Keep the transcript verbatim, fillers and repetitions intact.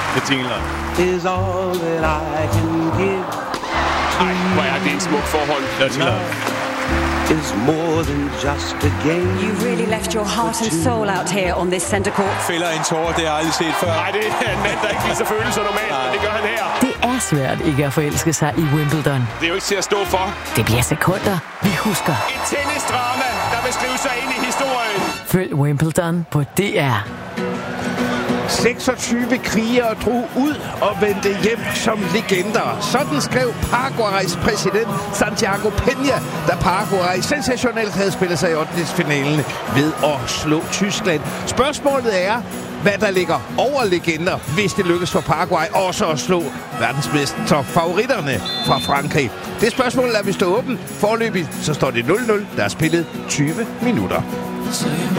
med jingler. Is all that I can give. Ej, hvor er det en smuk forhold. Dirty Love. Is more than just a game. You really left your heart and soul out here on this center court. Fælder en tårer, det har jeg aldrig set før. Nej, det er en mand, der ikke viser følelser normalt, men det gør han her. Det er svært ikke at forelske sig i Wimbledon. Det er jo ikke til at stå for. Det bliver sekunder, vi husker. Et tennisdrama, der vil skrive sig ind i historien. Følg Wimbledon på D R. seksogtyve krigere drog ud og vendte hjem som legender. Sådan skrev Paraguays præsident Santiago Peña, da Paraguay sensationelt havde spillet sig i ottendedelsfinalen ved at slå Tyskland. Spørgsmålet er, hvad der ligger over legender, hvis det lykkes for Paraguay også at slå verdensmester favoritterne fra Frankrig. Det spørgsmål lader vi stå åben. Foreløbig så står det nul nul. Der er spillet tyve minutter.